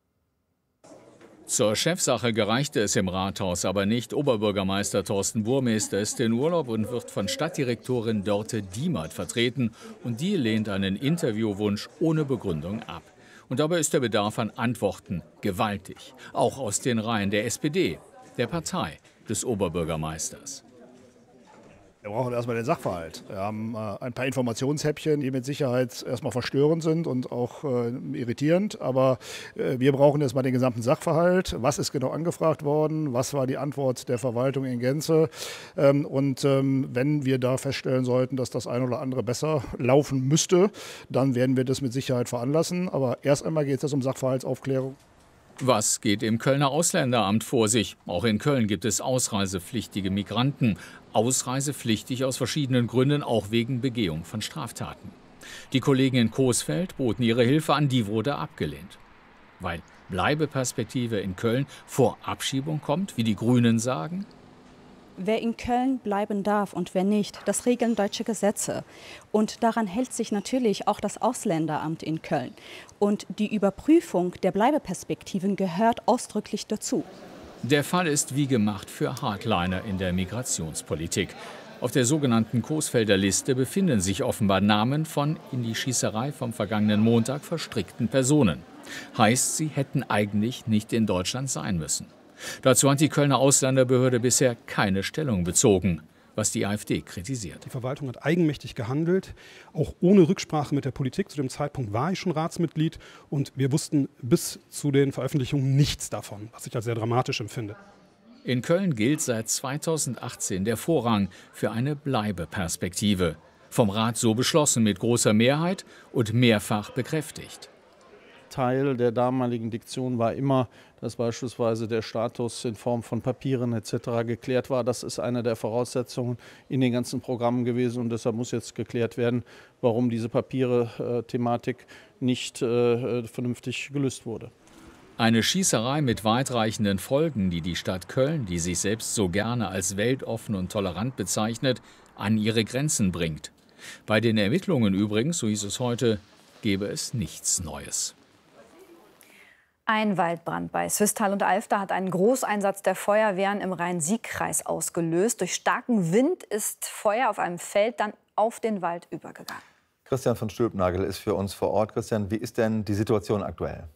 Zur Chefsache gereichte es im Rathaus aber nicht. Oberbürgermeister Thorsten Burmester ist in Urlaub und wird von Stadtdirektorin Dörte Diemert vertreten. Und die lehnt einen Interviewwunsch ohne Begründung ab. Und dabei ist der Bedarf an Antworten gewaltig. Auch aus den Reihen der SPD, der Partei des Oberbürgermeisters. Wir brauchen erstmal den Sachverhalt. Wir haben ein paar Informationshäppchen, die mit Sicherheit erstmal verstörend sind und auch irritierend. Aber wir brauchen erstmal den gesamten Sachverhalt. Was ist genau angefragt worden? Was war die Antwort der Verwaltung in Gänze? Und wenn wir da feststellen sollten, dass das eine oder andere besser laufen müsste, dann werden wir das mit Sicherheit veranlassen. Aber erst einmal geht es um Sachverhaltsaufklärung. Was geht im Kölner Ausländeramt vor sich? Auch in Köln gibt es ausreisepflichtige Migranten. Ausreisepflichtig aus verschiedenen Gründen, auch wegen Begehung von Straftaten. Die Kollegen in Coesfeld boten ihre Hilfe an, die wurde abgelehnt. Weil Bleibeperspektive in Köln vor Abschiebung kommt, wie die Grünen sagen? Wer in Köln bleiben darf und wer nicht, das regeln deutsche Gesetze. Und daran hält sich natürlich auch das Ausländeramt in Köln. Und die Überprüfung der Bleibeperspektiven gehört ausdrücklich dazu. Der Fall ist wie gemacht für Hardliner in der Migrationspolitik. Auf der sogenannten Coesfelder Liste befinden sich offenbar Namen von in die Schießerei vom vergangenen Montag verstrickten Personen. Heißt, sie hätten eigentlich nicht in Deutschland sein müssen. Dazu hat die Kölner Ausländerbehörde bisher keine Stellung bezogen, was die AfD kritisiert. Die Verwaltung hat eigenmächtig gehandelt, auch ohne Rücksprache mit der Politik. Zu dem Zeitpunkt war ich schon Ratsmitglied und wir wussten bis zu den Veröffentlichungen nichts davon, was ich als sehr dramatisch empfinde. In Köln gilt seit 2018 der Vorrang für eine Bleibeperspektive. Vom Rat so beschlossen mit großer Mehrheit und mehrfach bekräftigt. Teil der damaligen Diktion war immer, dass beispielsweise der Status in Form von Papieren etc. geklärt war. Das ist eine der Voraussetzungen in den ganzen Programmen gewesen und deshalb muss jetzt geklärt werden, warum diese Papiere-Thematik nicht vernünftig gelöst wurde. Eine Schießerei mit weitreichenden Folgen, die die Stadt Köln, die sich selbst so gerne als weltoffen und tolerant bezeichnet, an ihre Grenzen bringt. Bei den Ermittlungen übrigens, so hieß es heute, gäbe es nichts Neues. Ein Waldbrand bei Swisttal und Alfter hat einen Großeinsatz der Feuerwehren im Rhein-Sieg-Kreis ausgelöst. Durch starken Wind ist Feuer auf einem Feld dann auf den Wald übergegangen. Christian von Stülpnagel ist für uns vor Ort. Christian, wie ist denn die Situation aktuell?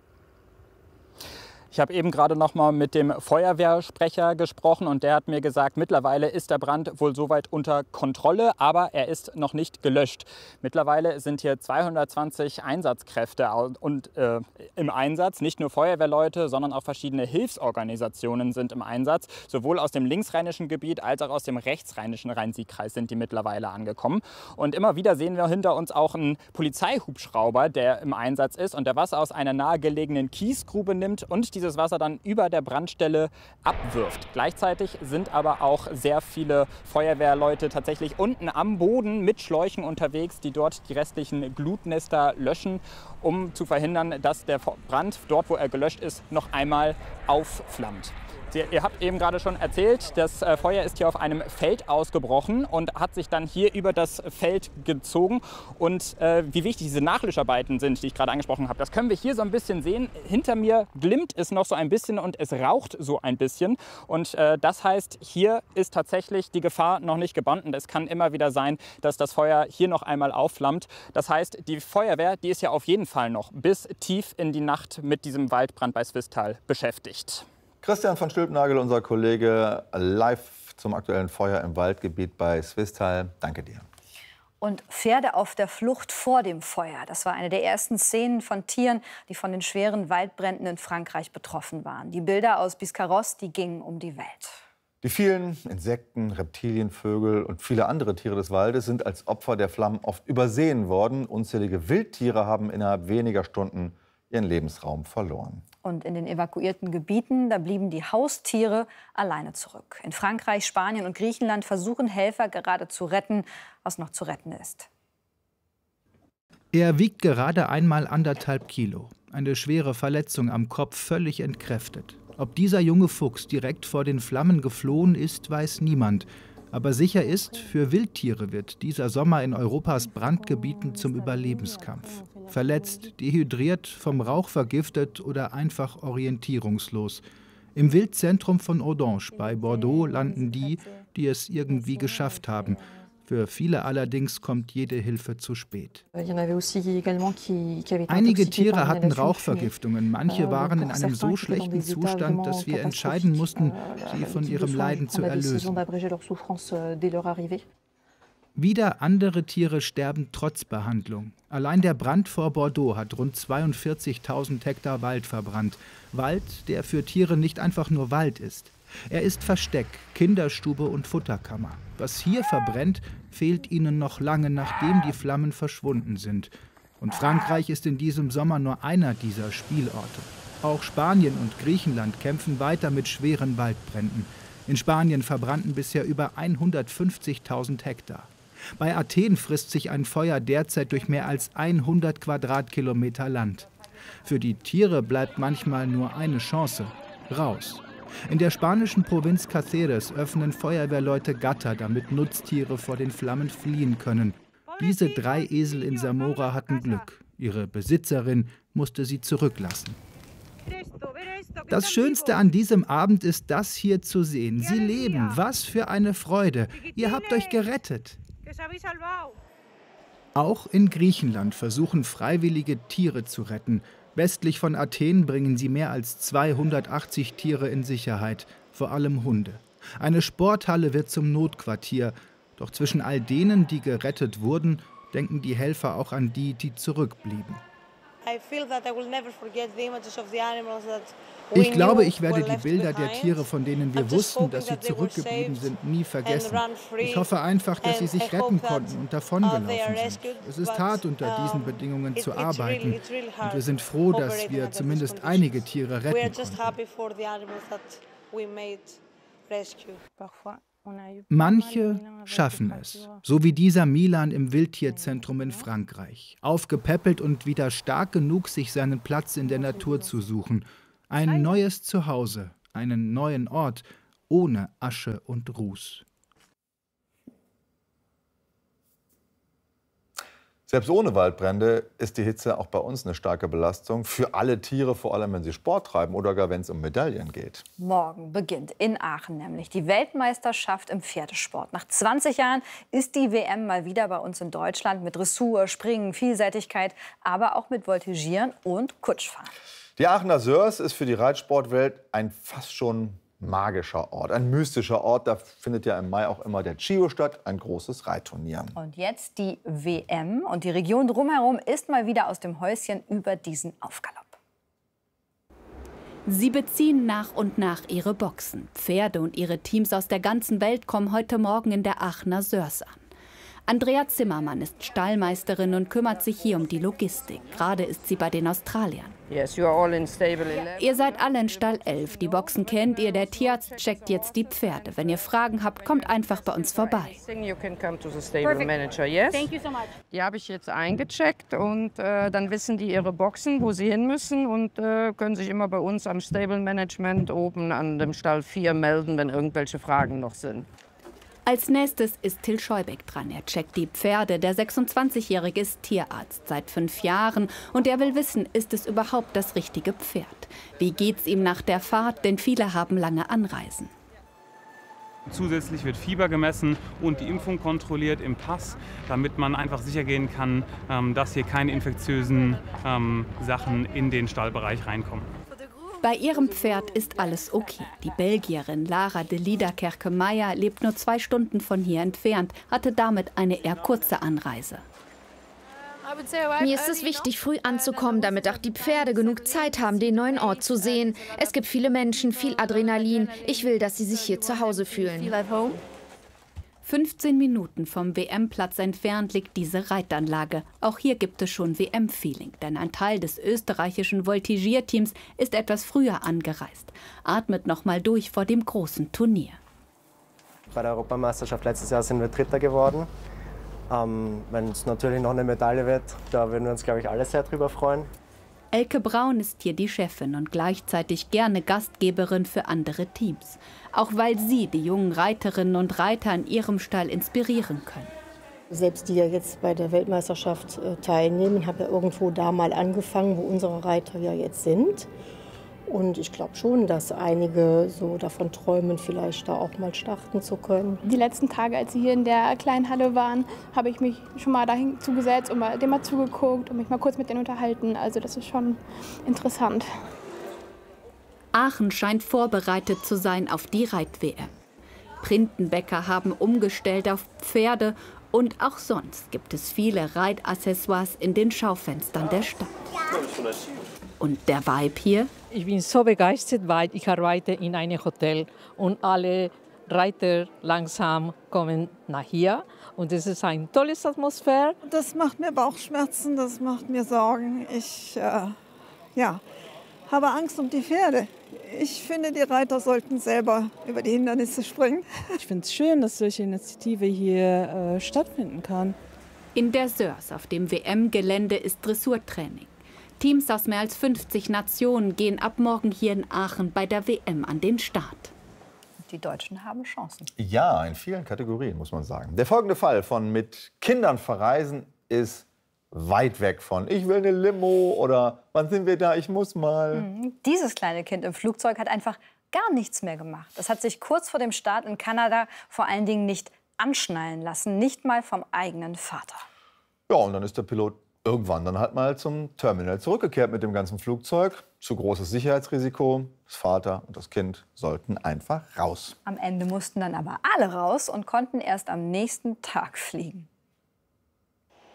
Ich habe eben gerade noch mal mit dem Feuerwehrsprecher gesprochen und der hat mir gesagt, mittlerweile ist der Brand wohl soweit unter Kontrolle, aber er ist noch nicht gelöscht. Mittlerweile sind hier 220 Einsatzkräfte im Einsatz. Nicht nur Feuerwehrleute, sondern auch verschiedene Hilfsorganisationen sind im Einsatz. Sowohl aus dem linksrheinischen Gebiet als auch aus dem rechtsrheinischen Rhein-Sieg-Kreis sind die mittlerweile angekommen. Und immer wieder sehen wir hinter uns auch einen Polizeihubschrauber, der im Einsatz ist und der Wasser aus einer nahegelegenen Kiesgrube nimmt und dieses Wasser dann über der Brandstelle abwirft. Gleichzeitig sind aber auch sehr viele Feuerwehrleute tatsächlich unten am Boden mit Schläuchen unterwegs, die dort die restlichen Glutnester löschen, um zu verhindern, dass der Brand dort, wo er gelöscht ist, noch einmal aufflammt. Ihr habt eben gerade schon erzählt, das Feuer ist hier auf einem Feld ausgebrochen und hat sich dann hier über das Feld gezogen. Und wie wichtig diese Nachlöscharbeiten sind, die ich gerade angesprochen habe, das können wir hier so ein bisschen sehen. Hinter mir glimmt es noch so ein bisschen und es raucht so ein bisschen. Und das heißt, hier ist tatsächlich die Gefahr noch nicht gebannt. Und es kann immer wieder sein, dass das Feuer hier noch einmal aufflammt. Das heißt, die Feuerwehr, die ist ja auf jeden Fall noch bis tief in die Nacht mit diesem Waldbrand bei Swisttal beschäftigt. Christian von Stülpnagel, unser Kollege, live zum aktuellen Feuer im Waldgebiet bei Swisttal. Danke dir. Und Pferde auf der Flucht vor dem Feuer. Das war eine der ersten Szenen von Tieren, die von den schweren Waldbränden in Frankreich betroffen waren. Die Bilder aus Biscarrosse, die gingen um die Welt. Die vielen Insekten, Reptilien, Vögel und viele andere Tiere des Waldes sind als Opfer der Flammen oft übersehen worden. Unzählige Wildtiere haben innerhalb weniger Stunden ihren Lebensraum verloren. Und in den evakuierten Gebieten, da blieben die Haustiere alleine zurück. In Frankreich, Spanien und Griechenland versuchen Helfer gerade zu retten, was noch zu retten ist. Er wiegt gerade einmal 1,5 Kilo. Eine schwere Verletzung am Kopf, völlig entkräftet. Ob dieser junge Fuchs direkt vor den Flammen geflohen ist, weiß niemand. Aber sicher ist, für Wildtiere wird dieser Sommer in Europas Brandgebieten zum Überlebenskampf. Verletzt, dehydriert, vom Rauch vergiftet oder einfach orientierungslos. Im Wildzentrum von Audange bei Bordeaux landen die, die es irgendwie geschafft haben. Für viele allerdings kommt jede Hilfe zu spät. Einige Tiere hatten Rauchvergiftungen, manche waren in einem so schlechten Zustand, dass wir entscheiden mussten, sie von ihrem Leiden zu erlösen. Wieder andere Tiere sterben trotz Behandlung. Allein der Brand vor Bordeaux hat rund 42.000 Hektar Wald verbrannt. Wald, der für Tiere nicht einfach nur Wald ist. Er ist Versteck, Kinderstube und Futterkammer. Was hier verbrennt, fehlt ihnen noch lange, nachdem die Flammen verschwunden sind. Und Frankreich ist in diesem Sommer nur einer dieser Spielorte. Auch Spanien und Griechenland kämpfen weiter mit schweren Waldbränden. In Spanien verbrannten bisher über 150.000 Hektar. Bei Athen frisst sich ein Feuer derzeit durch mehr als 100 Quadratkilometer Land. Für die Tiere bleibt manchmal nur eine Chance: raus. In der spanischen Provinz Cáceres öffnen Feuerwehrleute Gatter, damit Nutztiere vor den Flammen fliehen können. Diese 3 Esel in Zamora hatten Glück. Ihre Besitzerin musste sie zurücklassen. Das Schönste an diesem Abend ist das hier zu sehen. Sie leben. Was für eine Freude. Ihr habt euch gerettet. Auch in Griechenland versuchen Freiwillige, Tiere zu retten. Westlich von Athen bringen sie mehr als 280 Tiere in Sicherheit, vor allem Hunde. Eine Sporthalle wird zum Notquartier. Doch zwischen all denen, die gerettet wurden, denken die Helfer auch an die, die zurückblieben. Ich glaube, ich werde die Bilder der Tiere, von denen wir wussten, dass sie zurückgeblieben sind, nie vergessen. Ich hoffe einfach, dass sie sich retten konnten und davongelaufen sind. Es ist hart, unter diesen Bedingungen zu arbeiten. Und wir sind froh, dass wir zumindest einige Tiere retten konnten. Manche schaffen es, so wie dieser Milan im Wildtierzentrum in Frankreich. Aufgepäppelt und wieder stark genug, sich seinen Platz in der Natur zu suchen. Ein neues Zuhause, einen neuen Ort, ohne Asche und Ruß. Selbst ohne Waldbrände ist die Hitze auch bei uns eine starke Belastung. Für alle Tiere, vor allem wenn sie Sport treiben oder gar wenn es um Medaillen geht. Morgen beginnt in Aachen nämlich die Weltmeisterschaft im Pferdesport. Nach 20 Jahren ist die WM mal wieder bei uns in Deutschland mit Dressur, Springen, Vielseitigkeit, aber auch mit Voltigieren und Kutschfahren. Die Aachener Sörs ist für die Reitsportwelt ein fast schon magischer Ort, ein mystischer Ort. Da findet ja im Mai auch immer der Chio statt, ein großes Reitturnier. Und jetzt die WM und die Region drumherum ist mal wieder aus dem Häuschen über diesen Aufgalopp. Sie beziehen nach und nach ihre Boxen. Pferde und ihre Teams aus der ganzen Welt kommen heute Morgen in der Aachener Sörs an. Andrea Zimmermann ist Stallmeisterin und kümmert sich hier um die Logistik. Gerade ist sie bei den Australiern. Yes, you are all in stable 11. Ihr seid alle in Stall 11. Die Boxen kennt ihr. Der Tierarzt checkt jetzt die Pferde. Wenn ihr Fragen habt, kommt einfach bei uns vorbei. You can come to the stable manager, yes? Thank you so much. Die habe ich jetzt eingecheckt und dann wissen die ihre Boxen, wo sie hin müssen und können sich immer bei uns am Stable Management oben an dem Stall 4 melden, wenn irgendwelche Fragen noch sind. Als nächstes ist Till Scheubeck dran. Er checkt die Pferde. Der 26-Jährige ist Tierarzt seit 5 Jahren. Und er will wissen, ist es überhaupt das richtige Pferd? Wie geht's ihm nach der Fahrt? Denn viele haben lange Anreisen. Zusätzlich wird Fieber gemessen und die Impfung kontrolliert im Pass, damit man einfach sicher gehen kann, dass hier keine infektiösen Sachen in den Stallbereich reinkommen. Bei ihrem Pferd ist alles okay. Die Belgierin Lara de Liederkerke-Meyer lebt nur 2 Stunden von hier entfernt, hatte damit eine eher kurze Anreise. Mir ist es wichtig, früh anzukommen, damit auch die Pferde genug Zeit haben, den neuen Ort zu sehen. Es gibt viele Menschen, viel Adrenalin. Ich will, dass sie sich hier zu Hause fühlen. 15 Minuten vom WM-Platz entfernt liegt diese Reitanlage. Auch hier gibt es schon WM-Feeling, denn ein Teil des österreichischen Voltigierteams ist etwas früher angereist. Atmet noch mal durch vor dem großen Turnier. Bei der Europameisterschaft letztes Jahr sind wir Dritter geworden. Wenn es natürlich noch eine Medaille wird, da würden wir uns, glaube ich, alle sehr drüber freuen. Elke Braun ist hier die Chefin und gleichzeitig gerne Gastgeberin für andere Teams. Auch weil sie die jungen Reiterinnen und Reiter in ihrem Stall inspirieren können. Selbst die ja jetzt bei der Weltmeisterschaft teilnehmen, haben ja irgendwo da mal angefangen, wo unsere Reiter ja jetzt sind. Und ich glaube schon, dass einige so davon träumen, vielleicht da auch mal starten zu können. Die letzten Tage, als sie hier in der kleinen Halle waren, habe ich mich schon mal dahin zugesetzt und dem mal zugeguckt und mich mal kurz mit denen unterhalten. Also das ist schon interessant. Aachen scheint vorbereitet zu sein auf die Reit-WM. Printenbäcker haben umgestellt auf Pferde und auch sonst gibt es viele Reitaccessoires in den Schaufenstern der Stadt. Und der Vibe hier? Ich bin so begeistert, weil ich arbeite in einem Hotel und alle Reiter langsam kommen nach hier. Und es ist eine tolle Atmosphäre. Das macht mir Bauchschmerzen, das macht mir Sorgen. Ich habe Angst um die Pferde. Ich finde, die Reiter sollten selber über die Hindernisse springen. Ich finde es schön, dass solche Initiative hier stattfinden kann. In der Sörs auf dem WM-Gelände ist Dressurtraining. Teams aus mehr als 50 Nationen gehen ab morgen hier in Aachen bei der WM an den Start. Die Deutschen haben Chancen. Ja, in vielen Kategorien, muss man sagen. Der folgende Fall von mit Kindern verreisen ist weit weg von ich will eine Limo oder wann sind wir da, ich muss mal. Dieses kleine Kind im Flugzeug hat einfach gar nichts mehr gemacht. Es hat sich kurz vor dem Start in Kanada vor allen Dingen nicht anschnallen lassen, nicht mal vom eigenen Vater. Ja, und dann ist der Pilot irgendwann dann halt mal zum Terminal zurückgekehrt mit dem ganzen Flugzeug. Zu großes Sicherheitsrisiko. Das Vater und das Kind sollten einfach raus. Am Ende mussten dann aber alle raus und konnten erst am nächsten Tag fliegen.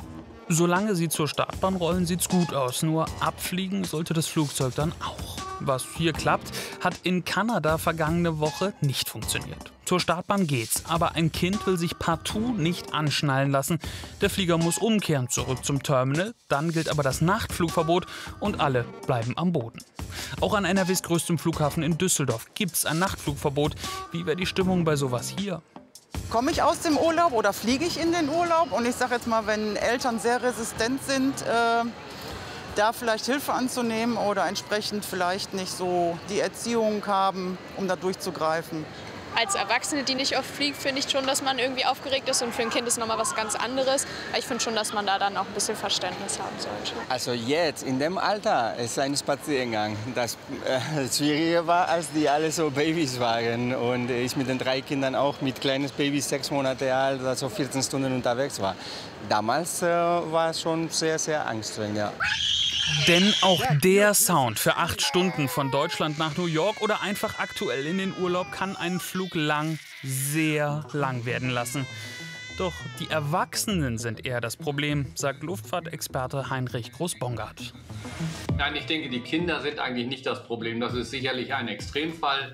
Solange sie zur Startbahn rollen, sieht's gut aus. Nur abfliegen sollte das Flugzeug dann auch. Was hier klappt, hat in Kanada vergangene Woche nicht funktioniert. Zur Startbahn geht's, aber ein Kind will sich partout nicht anschnallen lassen. Der Flieger muss umkehren, zurück zum Terminal. Dann gilt aber das Nachtflugverbot und alle bleiben am Boden. Auch an NRWs größtem Flughafen in Düsseldorf gibt's ein Nachtflugverbot. Wie wäre die Stimmung bei sowas hier? Komme ich aus dem Urlaub oder fliege ich in den Urlaub? Und ich sage jetzt mal, wenn Eltern sehr resistent sind, da vielleicht Hilfe anzunehmen oder entsprechend vielleicht nicht so die Erziehung haben, um da durchzugreifen. Als Erwachsene, die nicht oft fliegt, finde ich schon, dass man irgendwie aufgeregt ist. Und für ein Kind ist nochmal was ganz anderes. Aber ich finde schon, dass man da dann auch ein bisschen Verständnis haben sollte. Also jetzt, in dem Alter, ist ein Spaziergang. Das Schwierige war, als die alle so Babys waren. Und ich mit den 3 Kindern auch mit kleines Baby, 6 Monate alt, also 14 Stunden unterwegs war. Damals war es schon sehr, sehr anstrengend, ja. Denn auch der Sound für 8 Stunden von Deutschland nach New York oder einfach aktuell in den Urlaub kann einen Flug sehr lang werden lassen. Doch die Erwachsenen sind eher das Problem, sagt Luftfahrtexperte Heinrich Groß-Bongard. Nein, ich denke, die Kinder sind eigentlich nicht das Problem. Das ist sicherlich ein Extremfall.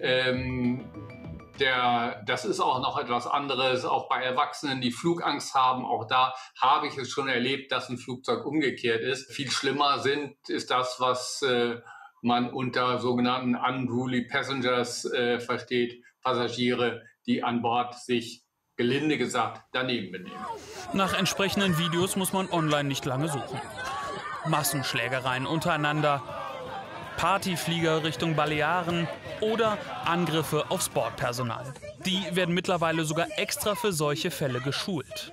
Das ist auch noch etwas anderes, auch bei Erwachsenen, die Flugangst haben. Auch da habe ich es schon erlebt, dass ein Flugzeug umgekehrt ist. Viel schlimmer ist das, was man unter sogenannten unruly passengers versteht. Passagiere, die an Bord sich, gelinde gesagt, daneben benehmen. Nach entsprechenden Videos muss man online nicht lange suchen. Massenschlägereien untereinander, Partyflieger Richtung Balearen oder Angriffe aufs Bordpersonal. Die werden mittlerweile sogar extra für solche Fälle geschult.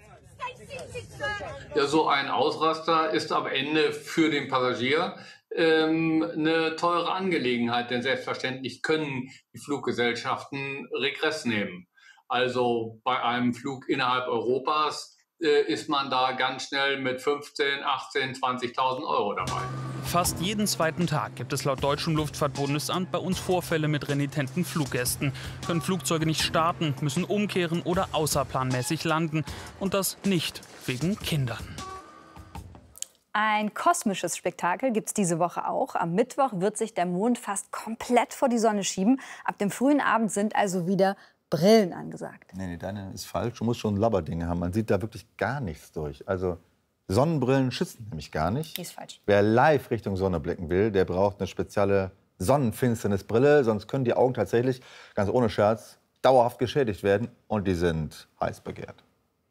Ja, so ein Ausraster ist am Ende für den Passagier eine teure Angelegenheit, denn selbstverständlich können die Fluggesellschaften Regress nehmen. Also bei einem Flug innerhalb Europas ist man da ganz schnell mit 15, 18, 20.000 Euro dabei. Fast jeden zweiten Tag gibt es laut Deutschem Luftfahrtbundesamt bei uns Vorfälle mit renitenten Fluggästen. Können Flugzeuge nicht starten, müssen umkehren oder außerplanmäßig landen. Und das nicht wegen Kindern. Ein kosmisches Spektakel gibt es diese Woche auch. Am Mittwoch wird sich der Mond fast komplett vor die Sonne schieben. Ab dem frühen Abend sind also wieder Brillen angesagt. Nee, deine ist falsch. Du musst schon Labberdinge haben. Man sieht da wirklich gar nichts durch. Also Sonnenbrillen schützen nämlich gar nicht. Die ist falsch. Wer live Richtung Sonne blicken will, der braucht eine spezielle Sonnenfinsternisbrille. Sonst können die Augen tatsächlich, ganz ohne Scherz, dauerhaft geschädigt werden. Und die sind heiß begehrt.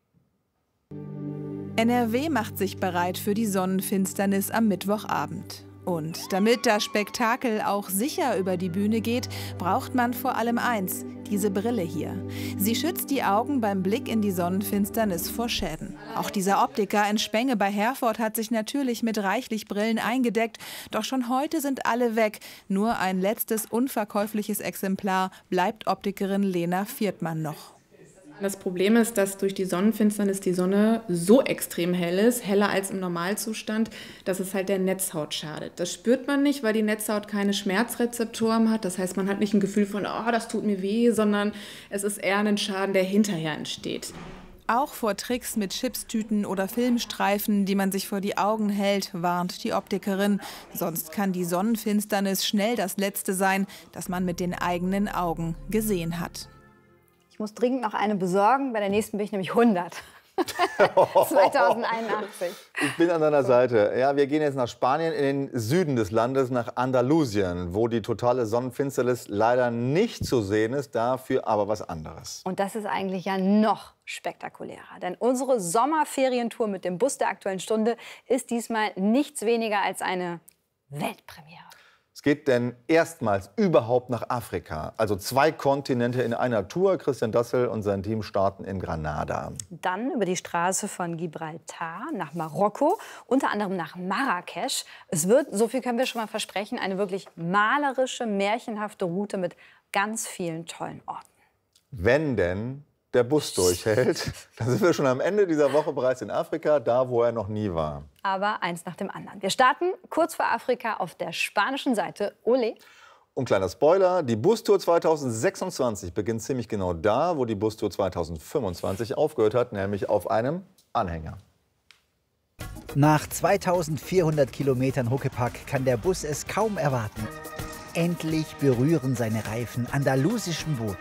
NRW macht sich bereit für die Sonnenfinsternis am Mittwochabend. Und damit das Spektakel auch sicher über die Bühne geht, braucht man vor allem eins, diese Brille hier. Sie schützt die Augen beim Blick in die Sonnenfinsternis vor Schäden. Auch dieser Optiker in Spenge bei Herford hat sich natürlich mit reichlich Brillen eingedeckt. Doch schon heute sind alle weg. Nur ein letztes unverkäufliches Exemplar bleibt Optikerin Lena Viertmann noch. Das Problem ist, dass durch die Sonnenfinsternis die Sonne so extrem hell ist, heller als im Normalzustand, dass es halt der Netzhaut schadet. Das spürt man nicht, weil die Netzhaut keine Schmerzrezeptoren hat. Das heißt, man hat nicht ein Gefühl von, oh, das tut mir weh, sondern es ist eher ein Schaden, der hinterher entsteht. Auch vor Tricks mit Chipstüten oder Filmstreifen, die man sich vor die Augen hält, warnt die Optikerin. Sonst kann die Sonnenfinsternis schnell das Letzte sein, das man mit den eigenen Augen gesehen hat. Ich muss dringend noch eine besorgen. Bei der nächsten bin ich nämlich 100. 2081. Ich bin an deiner Seite. Ja, wir gehen jetzt nach Spanien, in den Süden des Landes, nach Andalusien, wo die totale Sonnenfinsternis leider nicht zu sehen ist, dafür aber was anderes. Und das ist eigentlich ja noch spektakulärer. Denn unsere Sommerferientour mit dem Bus der Aktuellen Stunde ist diesmal nichts weniger als eine Weltpremiere. Es geht denn erstmals überhaupt nach Afrika. Also 2 Kontinente in einer Tour. Christian Dassel und sein Team starten in Granada. Dann über die Straße von Gibraltar nach Marokko, unter anderem nach Marrakesch. Es wird, so viel können wir schon mal versprechen, eine wirklich malerische, märchenhafte Route mit ganz vielen tollen Orten. Wenn denn der Bus durchhält, dann sind wir schon am Ende dieser Woche bereits in Afrika, da wo er noch nie war. Aber eins nach dem anderen. Wir starten kurz vor Afrika auf der spanischen Seite. Ole. Und kleiner Spoiler, die Bustour 2026 beginnt ziemlich genau da, wo die Bustour 2025 aufgehört hat, nämlich auf einem Anhänger. Nach 2400 Kilometern Huckepack kann der Bus es kaum erwarten. Endlich berühren seine Reifen andalusischen Boden.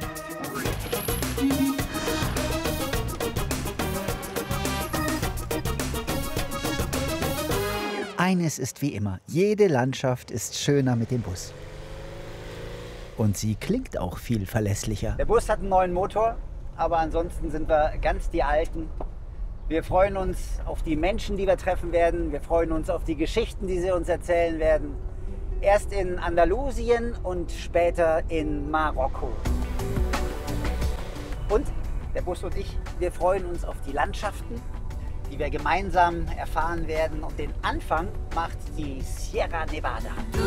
Eines ist wie immer, jede Landschaft ist schöner mit dem Bus. Und sie klingt auch viel verlässlicher. Der Bus hat einen neuen Motor, aber ansonsten sind wir ganz die Alten. Wir freuen uns auf die Menschen, die wir treffen werden. Wir freuen uns auf die Geschichten, die sie uns erzählen werden. Erst in Andalusien und später in Marokko. Und der Bus und ich, wir freuen uns auf die Landschaften, die wir gemeinsam erfahren werden. Und den Anfang macht die Sierra Nevada.